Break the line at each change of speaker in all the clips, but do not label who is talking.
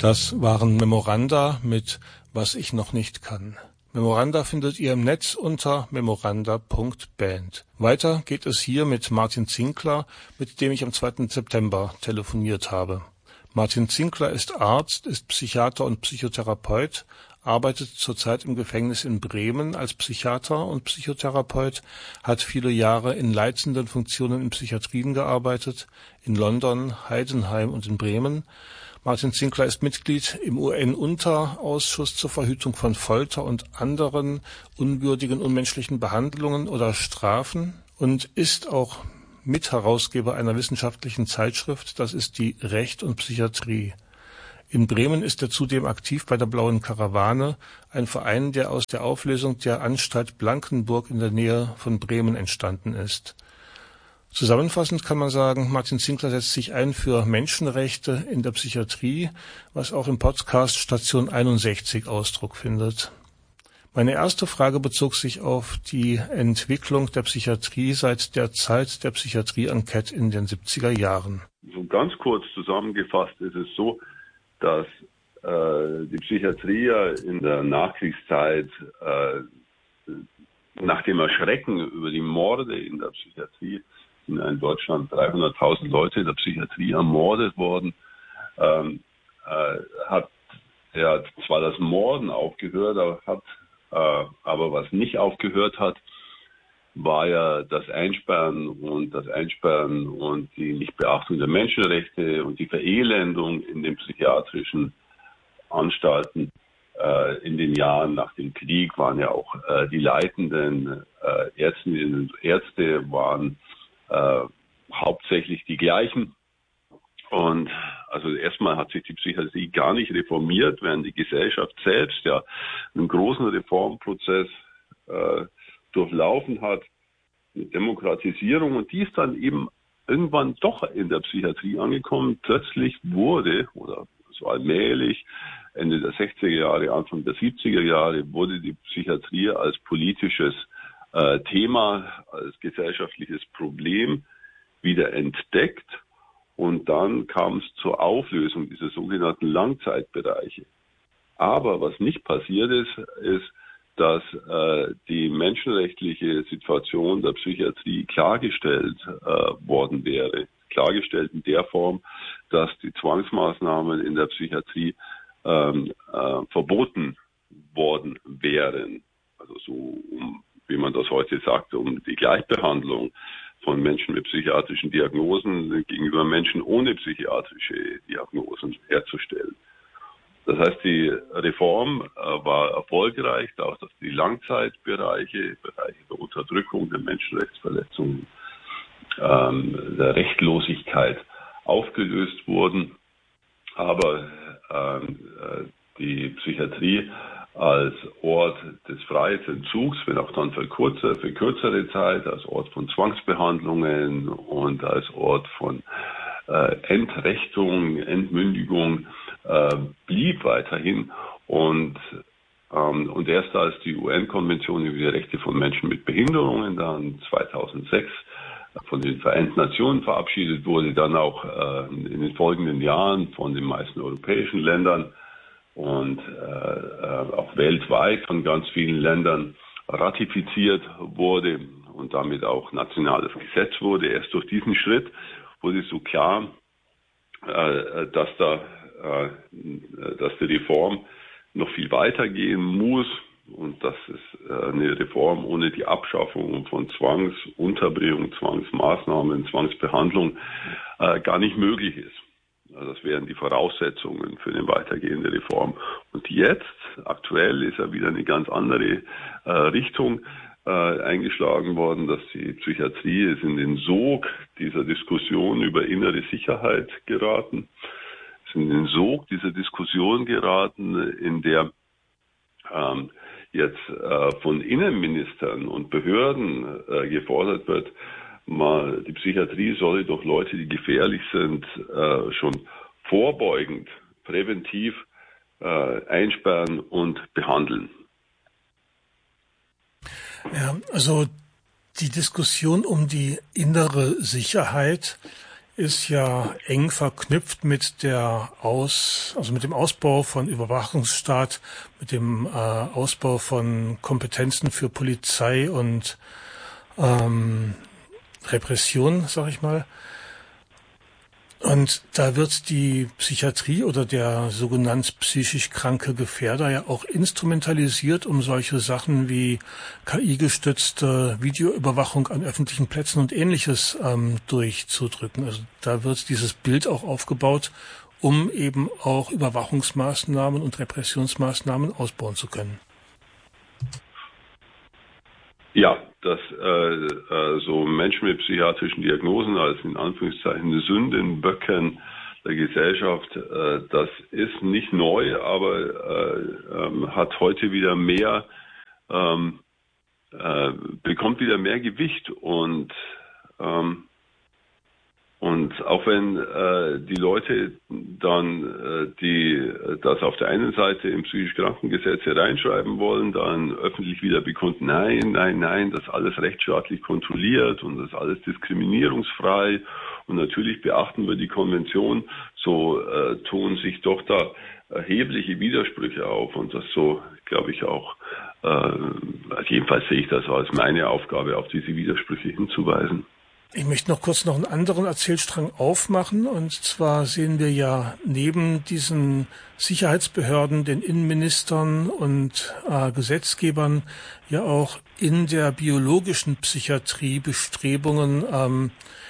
Das waren Memoranda mit Was ich noch nicht kann. Memoranda findet ihr im Netz unter memoranda.band. Weiter geht es hier mit Martin Zinkler, mit dem ich am 2. September telefoniert habe. Martin Zinkler ist Arzt, ist Psychiater und Psychotherapeut, arbeitet zurzeit im Gefängnis in Bremen als Psychiater und Psychotherapeut, hat viele Jahre in leitenden Funktionen in Psychiatrien gearbeitet, in London, Heidenheim und in Bremen. Martin Zinkler ist Mitglied im UN-Unterausschuss zur Verhütung von Folter und anderen unwürdigen, unmenschlichen Behandlungen oder Strafen und ist auch Mitherausgeber einer wissenschaftlichen Zeitschrift, das ist die Recht und Psychiatrie. In Bremen ist er zudem aktiv bei der Blauen Karawane, ein Verein, der aus der Auflösung der Anstalt Blankenburg in der Nähe von Bremen entstanden ist. Zusammenfassend kann man sagen, Martin Zinkler setzt sich ein für Menschenrechte in der Psychiatrie, was auch im Podcast Station 61 Ausdruck findet. Meine erste Frage bezog sich auf die Entwicklung der Psychiatrie seit der Zeit der Psychiatrie-Enquete in den 70er Jahren.
So ganz kurz zusammengefasst ist es so, dass die Psychiatrie in der Nachkriegszeit nach dem Erschrecken über die Morde in der Psychiatrie, sind in Deutschland 300.000 Leute in der Psychiatrie ermordet worden, hat zwar das Morden aufgehört, aber was nicht aufgehört hat, war ja das Einsperren und die Nichtbeachtung der Menschenrechte und die Verelendung in den psychiatrischen Anstalten. In den Jahren nach dem Krieg waren ja auch die leitenden Ärztinnen und Ärzte waren hauptsächlich die gleichen. Und also erstmal hat sich die Psychiatrie gar nicht reformiert, während die Gesellschaft selbst ja einen großen Reformprozess durchlaufen hat, eine Demokratisierung, und die ist dann eben irgendwann doch in der Psychiatrie angekommen. Plötzlich wurde, oder so allmählich, Ende der 60er Jahre, Anfang der 70er Jahre, wurde die Psychiatrie als politisches Thema, als gesellschaftliches Problem wieder entdeckt, und dann kam es zur Auflösung dieser sogenannten Langzeitbereiche. Aber was nicht passiert ist, dass die menschenrechtliche Situation der Psychiatrie klargestellt worden wäre. Klargestellt in der Form, dass die Zwangsmaßnahmen in der Psychiatrie verboten worden wären. Also so, wie man das heute sagt, um die Gleichbehandlung von Menschen mit psychiatrischen Diagnosen gegenüber Menschen ohne psychiatrische Diagnosen herzustellen. Das heißt, die Reform war erfolgreich, auch dass die Langzeitbereiche, Bereiche der Unterdrückung, der Menschenrechtsverletzungen, der Rechtlosigkeit aufgelöst wurden. Aber die Psychiatrie als Ort des Freiheitsentzugs, wenn auch dann für kürzere Zeit, als Ort von Zwangsbehandlungen und als Ort von Entrechtung, Entmündigung, blieb weiterhin, und erst als die UN-Konvention über die Rechte von Menschen mit Behinderungen dann 2006 von den Vereinten Nationen verabschiedet wurde, dann auch in den folgenden Jahren von den meisten europäischen Ländern und auch weltweit von ganz vielen Ländern ratifiziert wurde und damit auch nationales Gesetz wurde. Erst durch diesen Schritt wurde so klar, dass die Reform noch viel weiter gehen muss und dass es eine Reform ohne die Abschaffung von Zwangsunterbringung, Zwangsmaßnahmen, Zwangsbehandlung gar nicht möglich ist. Also das wären die Voraussetzungen für eine weitergehende Reform. Und jetzt, aktuell, ist ja wieder eine ganz andere Richtung eingeschlagen worden, dass die Psychiatrie ist in den Sog dieser Diskussion über innere Sicherheit geraten. Ist in den Sog dieser Diskussion geraten, in der jetzt von Innenministern und Behörden gefordert wird, die Psychiatrie solle doch Leute, die gefährlich sind, schon vorbeugend, präventiv einsperren und behandeln.
Ja, also die Diskussion um die innere Sicherheit ist ja eng verknüpft mit mit dem Ausbau von Überwachungsstaat, mit dem Ausbau von Kompetenzen für Polizei und Repression, sag ich mal. Und da wird die Psychiatrie oder der sogenannt psychisch kranke Gefährder ja auch instrumentalisiert, um solche Sachen wie KI-gestützte Videoüberwachung an öffentlichen Plätzen und Ähnliches durchzudrücken. Also da wird dieses Bild auch aufgebaut, um eben auch Überwachungsmaßnahmen und Repressionsmaßnahmen ausbauen zu können.
Ja, dass so Menschen mit psychiatrischen Diagnosen als in Anführungszeichen Sündenböcken der Gesellschaft, das ist nicht neu, aber hat heute wieder mehr, bekommt wieder mehr Gewicht und auch wenn die Leute dann das auf der einen Seite im psychisch Krankengesetz reinschreiben wollen, dann öffentlich wieder bekunden, nein, das ist alles rechtsstaatlich kontrolliert und das ist alles diskriminierungsfrei und natürlich beachten wir die Konvention, so tun sich doch da erhebliche Widersprüche auf und das so, glaube ich auch, jedenfalls sehe ich das als meine Aufgabe, auf diese Widersprüche hinzuweisen.
Ich möchte noch einen anderen Erzählstrang aufmachen. Und zwar sehen wir ja neben diesen Sicherheitsbehörden, den Innenministern und Gesetzgebern ja auch in der biologischen Psychiatrie Bestrebungen,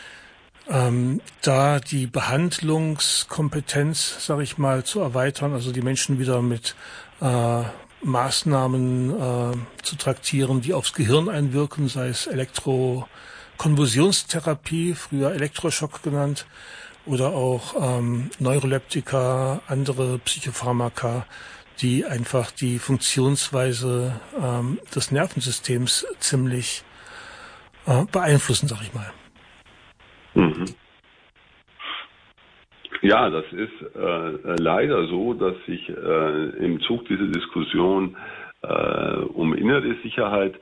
da die Behandlungskompetenz, sage ich mal, zu erweitern, also die Menschen wieder mit Maßnahmen zu traktieren, die aufs Gehirn einwirken, sei es Konvulsionstherapie, früher Elektroschock genannt, oder auch Neuroleptika, andere Psychopharmaka, die einfach die Funktionsweise des Nervensystems ziemlich beeinflussen, sag ich mal.
Mhm. Ja, das ist leider so, dass sich im Zug dieser Diskussion um innere Sicherheit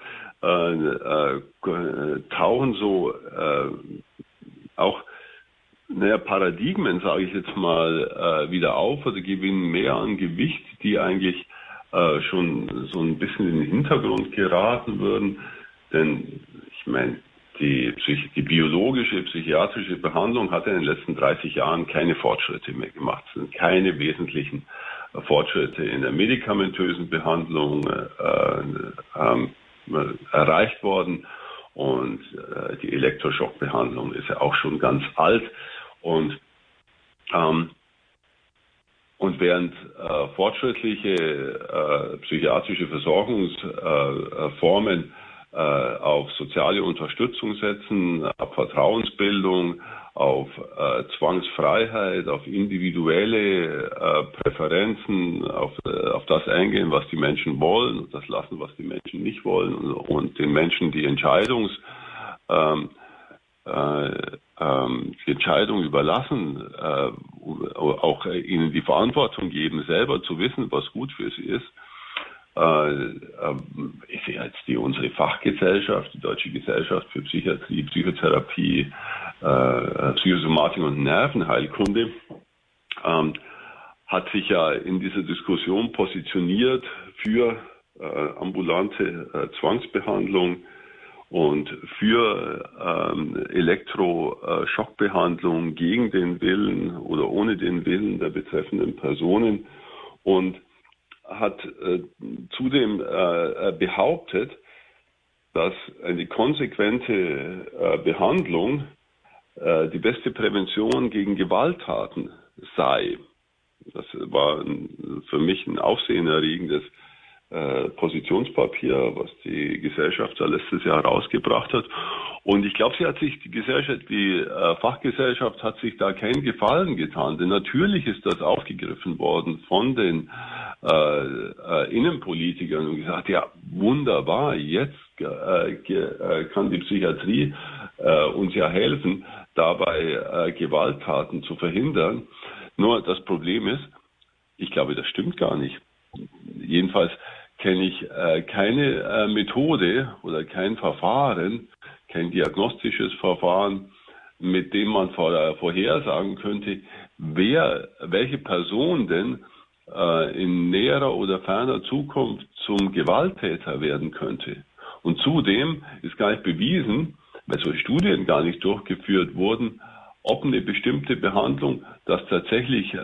tauchen so auch Paradigmen, sage ich jetzt mal, wieder auf oder gewinnen mehr an Gewicht, die eigentlich schon so ein bisschen in den Hintergrund geraten würden. Denn ich meine, die biologische, psychiatrische Behandlung hat in den letzten 30 Jahren keine Fortschritte mehr gemacht. Es sind keine wesentlichen Fortschritte in der medikamentösen Behandlung erreicht worden. Und die Elektroschockbehandlung ist ja auch schon ganz alt. Und während fortschrittliche psychiatrische Versorgungsformen auf soziale Unterstützung setzen, auf Vertrauensbildung, auf Zwangsfreiheit, auf individuelle Präferenzen, auf das eingehen, was die Menschen wollen und das lassen, was die Menschen nicht wollen und den Menschen die Entscheidung überlassen, auch ihnen die Verantwortung geben, selber zu wissen, was gut für sie ist. Ich sehe jetzt unsere Fachgesellschaft, die Deutsche Gesellschaft für Psychiatrie, Psychotherapie, Psychosomatik und Nervenheilkunde, hat sich ja in dieser Diskussion positioniert für ambulante Zwangsbehandlung und für Elektroschockbehandlung gegen den Willen oder ohne den Willen der betreffenden Personen und hat zudem behauptet, dass eine konsequente Behandlung die beste Prävention gegen Gewalttaten sei. Das war für mich ein aufsehenerregendes Positionspapier, was die Gesellschaft da letztes Jahr rausgebracht hat. Und ich glaube, die Fachgesellschaft hat sich da keinen Gefallen getan. Denn natürlich ist das aufgegriffen worden von den Innenpolitikern und gesagt, ja, wunderbar, jetzt kann die Psychiatrie uns ja helfen, dabei Gewalttaten zu verhindern. Nur das Problem ist, ich glaube, das stimmt gar nicht. Jedenfalls kenne ich keine Methode oder kein Verfahren, kein diagnostisches Verfahren, mit dem man vorhersagen könnte, welche Person denn in näherer oder ferner Zukunft zum Gewalttäter werden könnte. Und zudem ist gar nicht bewiesen, weil solche Studien gar nicht durchgeführt wurden, ob eine bestimmte Behandlung das tatsächlich so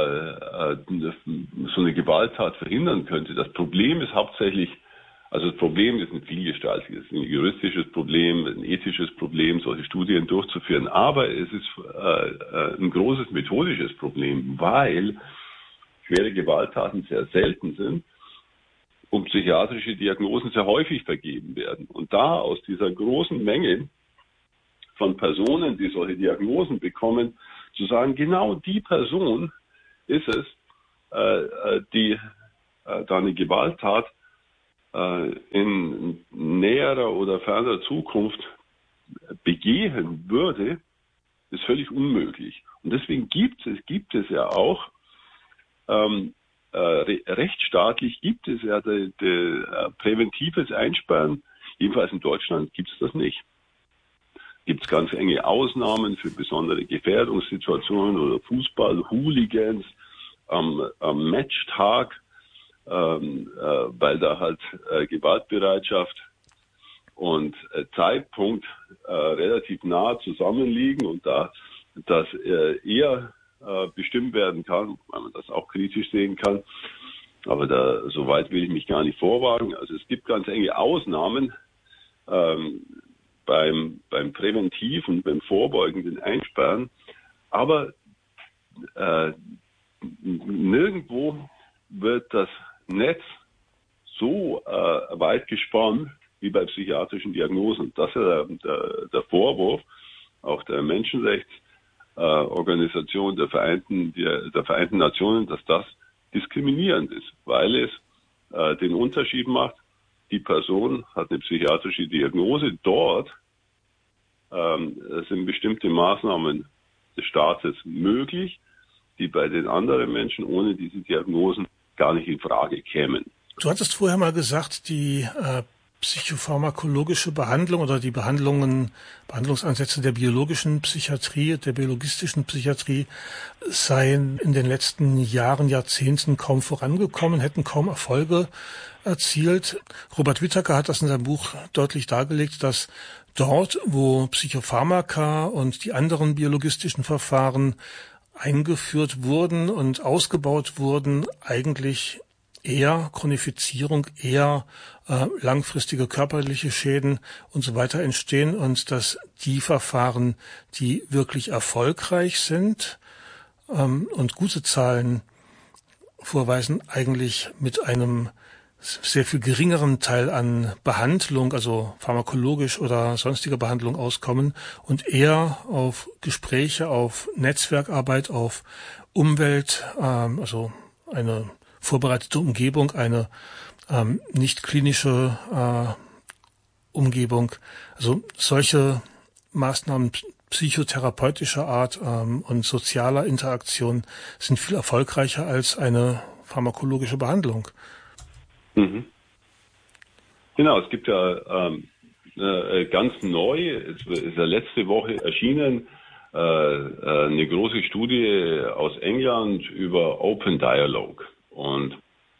eine Gewalttat verhindern könnte. Das Problem ist hauptsächlich, also das Problem ist ein vielgestaltiges, ein juristisches Problem, ein ethisches Problem, solche Studien durchzuführen. Aber es ist ein großes methodisches Problem, weil schwere Gewalttaten sehr selten sind und psychiatrische Diagnosen sehr häufig vergeben werden. Und da aus dieser großen Menge von Personen, die solche Diagnosen bekommen, zu sagen, genau die Person ist es, die da eine Gewalttat in näherer oder ferner Zukunft begehen würde, ist völlig unmöglich. Und deswegen gibt es ja auch rechtsstaatlich gibt es ja präventives Einsperren, jedenfalls in Deutschland gibt es das nicht. Gibt es ganz enge Ausnahmen für besondere Gefährdungssituationen oder Fußball-Hooligans am Matchtag, weil da halt Gewaltbereitschaft und Zeitpunkt relativ nah zusammenliegen und da das eher bestimmt werden kann, weil man das auch kritisch sehen kann. Aber so weit will ich mich gar nicht vorwagen. Also es gibt ganz enge Ausnahmen beim präventiven, beim vorbeugenden Einsperren. Aber nirgendwo wird das Netz so weit gespannt wie bei psychiatrischen Diagnosen. Das ist ja der Vorwurf auch der Menschenrechtsorganisation der Vereinten Nationen, dass das diskriminierend ist, weil es den Unterschied macht, die Person hat eine psychiatrische Diagnose, dort sind bestimmte Maßnahmen des Staates möglich, die bei den anderen Menschen ohne diese Diagnosen gar nicht in Frage kämen.
Du hattest vorher mal gesagt, die psychopharmakologische Behandlung oder die Behandlungsansätze der biologischen Psychiatrie, der biologistischen Psychiatrie seien in den letzten Jahren, Jahrzehnten kaum vorangekommen, hätten kaum Erfolge erzielt. Robert Whittaker hat das in seinem Buch deutlich dargelegt, dass dort, wo Psychopharmaka und die anderen biologistischen Verfahren eingeführt wurden und ausgebaut wurden, eigentlich eher Chronifizierung, eher langfristige körperliche Schäden und so weiter entstehen und dass die Verfahren, die wirklich erfolgreich sind und gute Zahlen vorweisen, eigentlich mit einem sehr viel geringeren Teil an Behandlung, also pharmakologisch oder sonstiger Behandlung auskommen und eher auf Gespräche, auf Netzwerkarbeit, auf Umwelt, also eine vorbereitete Umgebung, eine nicht klinische Umgebung. Also solche Maßnahmen psychotherapeutischer Art und sozialer Interaktion sind viel erfolgreicher als eine pharmakologische Behandlung.
Mhm. Genau, es gibt ja ganz neu, es ist ja letzte Woche erschienen, eine große Studie aus England über Open Dialogue. Und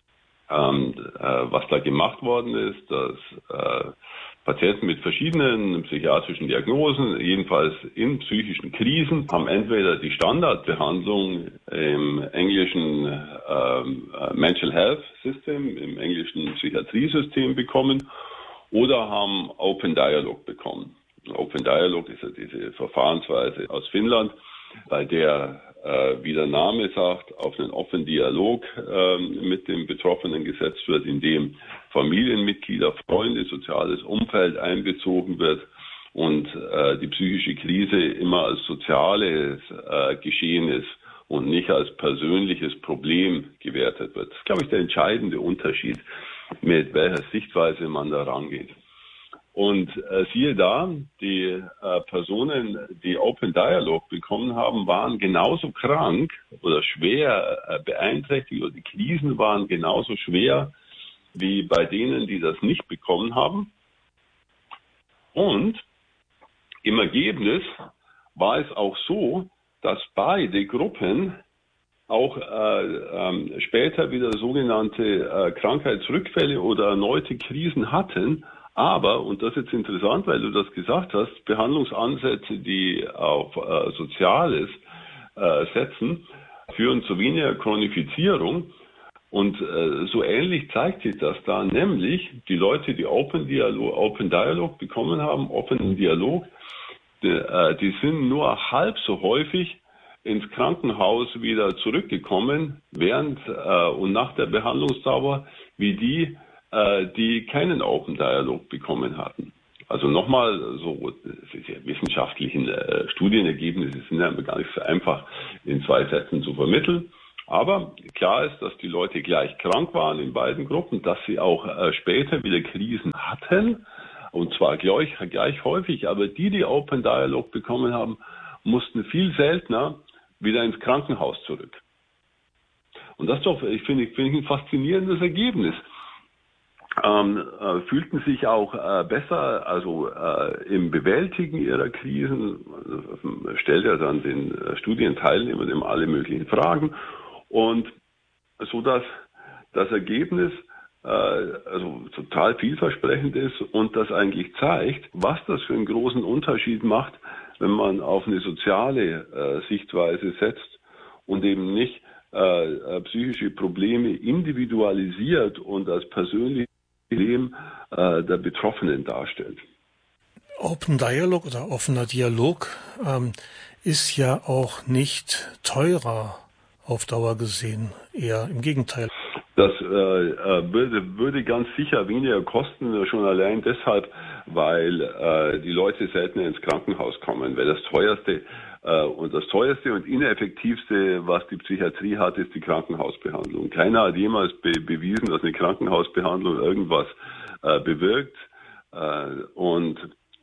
was da gemacht worden ist, dass Patienten mit verschiedenen psychiatrischen Diagnosen, jedenfalls in psychischen Krisen, haben entweder die Standardbehandlung im englischen Mental Health System, im englischen Psychiatriesystem bekommen oder haben Open Dialogue bekommen. Open Dialogue ist ja diese Verfahrensweise aus Finnland, bei der, wie der Name sagt, auf einen offenen Dialog mit dem Betroffenen gesetzt wird, in dem Familienmitglieder, Freunde, soziales Umfeld einbezogen wird und die psychische Krise immer als soziales Geschehen ist und nicht als persönliches Problem gewertet wird. Das ist, glaube ich, der entscheidende Unterschied, mit welcher Sichtweise man da rangeht. Und siehe da, die Personen, die Open Dialogue bekommen haben, waren genauso krank oder schwer beeinträchtigt oder die Krisen waren genauso schwer wie bei denen, die das nicht bekommen haben. Und im Ergebnis war es auch so, dass beide Gruppen auch später wieder sogenannte Krankheitsrückfälle oder erneute Krisen hatten. Aber, und das ist jetzt interessant, weil du das gesagt hast, Behandlungsansätze, die auf Soziales setzen, führen zu weniger Chronifizierung. Und so ähnlich zeigt sich das da, nämlich die Leute, die Open Dialog bekommen haben, offenen Dialog, die sind nur halb so häufig ins Krankenhaus wieder zurückgekommen während und nach der Behandlungsdauer wie die, die keinen Open Dialog bekommen hatten. Also nochmal, so diese wissenschaftlichen Studienergebnisse sind ja gar nicht so einfach in 2 Sätzen zu vermitteln. Aber klar ist, dass die Leute gleich krank waren in beiden Gruppen, dass sie auch später wieder Krisen hatten, und zwar gleich häufig. Aber die Open Dialog bekommen haben, mussten viel seltener wieder ins Krankenhaus zurück. Und das doch, finde ich ein faszinierendes Ergebnis. Fühlten sich auch besser, also im Bewältigen ihrer Krisen, stellt er dann den Studienteilnehmern immer alle möglichen Fragen, und so dass das Ergebnis also total vielversprechend ist und das eigentlich zeigt, was das für einen großen Unterschied macht, wenn man auf eine soziale Sichtweise setzt und eben nicht psychische Probleme individualisiert und als persönliches Problem der Betroffenen darstellt.
Open Dialog oder offener Dialog ist ja auch nicht teurer auf Dauer gesehen, eher im Gegenteil.
Das würde ganz sicher weniger kosten, schon allein deshalb, weil die Leute seltener ins Krankenhaus kommen, weil das teuerste und ineffektivste, was die Psychiatrie hat, ist die Krankenhausbehandlung. Keiner hat jemals bewiesen, dass eine Krankenhausbehandlung irgendwas bewirkt, und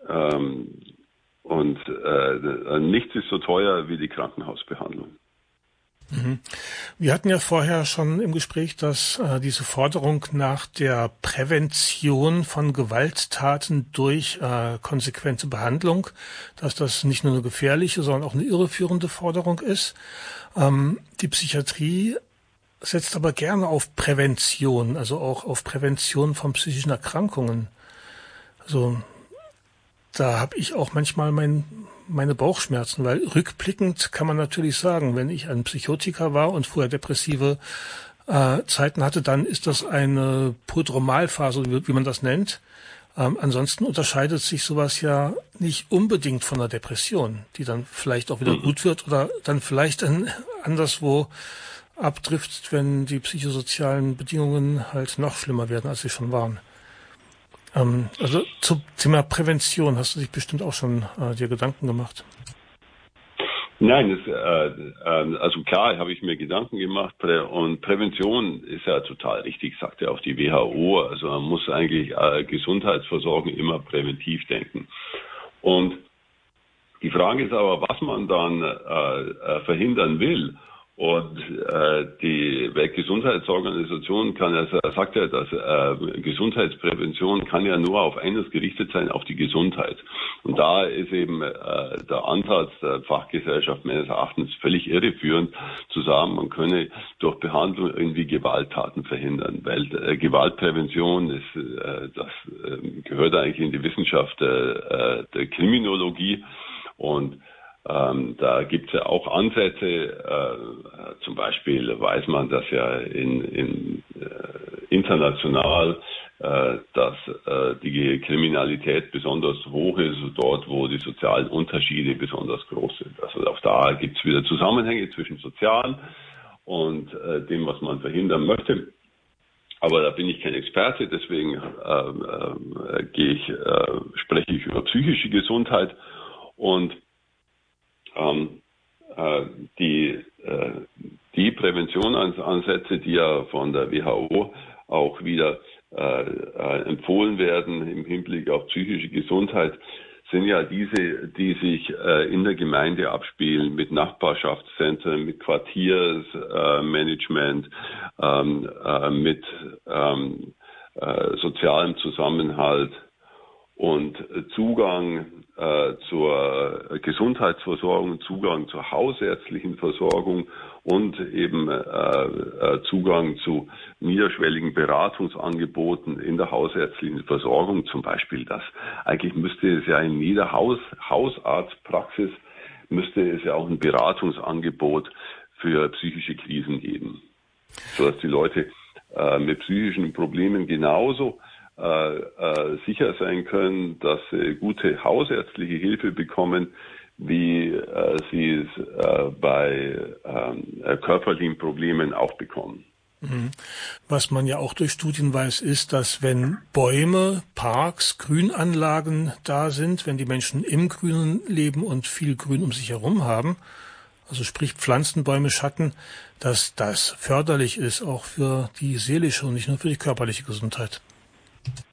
nichts ist so teuer wie die Krankenhausbehandlung.
Wir hatten ja vorher schon im Gespräch, dass diese Forderung nach der Prävention von Gewalttaten durch konsequente Behandlung, dass das nicht nur eine gefährliche, sondern auch eine irreführende Forderung ist. Die Psychiatrie setzt aber gerne auf Prävention, also auch auf Prävention von psychischen Erkrankungen. Also da habe ich auch manchmal meine Bauchschmerzen, weil rückblickend kann man natürlich sagen, wenn ich ein Psychotiker war und vorher depressive Zeiten hatte, dann ist das eine Prodromalphase, wie man das nennt. Ansonsten unterscheidet sich sowas ja nicht unbedingt von einer Depression, die dann vielleicht auch wieder gut wird oder dann vielleicht anderswo abdriftet, wenn die psychosozialen Bedingungen halt noch schlimmer werden, als sie schon waren. Also zum Thema Prävention hast du dich bestimmt auch schon dir Gedanken gemacht.
Nein, also klar habe ich mir Gedanken gemacht, und Prävention ist ja total richtig, sagt ja auch die WHO. Also man muss eigentlich Gesundheitsversorgung immer präventiv denken. Und die Frage ist aber, was man dann verhindern will. Und die Weltgesundheitsorganisation sagt ja, dass Gesundheitsprävention kann ja nur auf eines gerichtet sein, auf die Gesundheit. Und da ist eben der Ansatz der Fachgesellschaft meines Erachtens völlig irreführend, zu sagen, man könne durch Behandlung irgendwie Gewalttaten verhindern, weil Gewaltprävention ist, das gehört eigentlich in die Wissenschaft der Kriminologie, und da gibt es ja auch Ansätze, zum Beispiel weiß man, dass ja international, dass die Kriminalität besonders hoch ist, dort wo die sozialen Unterschiede besonders groß sind. Also auch da gibt es wieder Zusammenhänge zwischen Sozialen und dem, was man verhindern möchte. Aber da bin ich kein Experte, deswegen spreche ich über psychische Gesundheit. Und die Präventionsansätze, die ja von der WHO auch wieder empfohlen werden im Hinblick auf psychische Gesundheit, sind ja diese, die sich in der Gemeinde abspielen, mit Nachbarschaftszentren, mit Quartiersmanagement, mit sozialem Zusammenhalt und Zugang zur Gesundheitsversorgung, Zugang zur hausärztlichen Versorgung und eben Zugang zu niederschwelligen Beratungsangeboten in der hausärztlichen Versorgung. Zum Beispiel eigentlich müsste es ja in jeder Hausarztpraxis müsste es ja auch ein Beratungsangebot für psychische Krisen geben, sodass die Leute mit psychischen Problemen genauso sicher sein können, dass sie gute hausärztliche Hilfe bekommen, wie sie es bei körperlichen Problemen auch bekommen.
Was man ja auch durch Studien weiß, ist, dass wenn Bäume, Parks, Grünanlagen da sind, wenn die Menschen im Grünen leben und viel Grün um sich herum haben, also sprich Pflanzen, Bäume, Schatten, dass das förderlich ist, auch für die seelische und nicht nur für die körperliche Gesundheit.